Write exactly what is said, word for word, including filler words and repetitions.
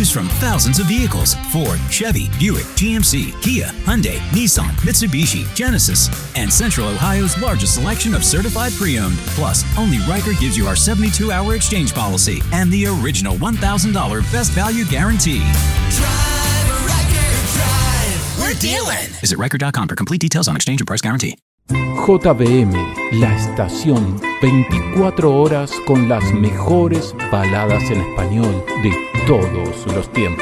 Choose from thousands of vehicles: Ford, Chevy, Buick, G M C, Kia, Hyundai, Nissan, Mitsubishi, Genesis, and Central Ohio's largest selection of certified pre-owned. Plus, only Riker gives you our seventy-two hour exchange policy and the original one thousand dollars best value guarantee. Drive, Riker, drive. We're dealing. Visit Riker dot com for complete details on exchange and price guarantee. J B M, la estación veinticuatro horas con las mejores baladas en español de todos los tiempos.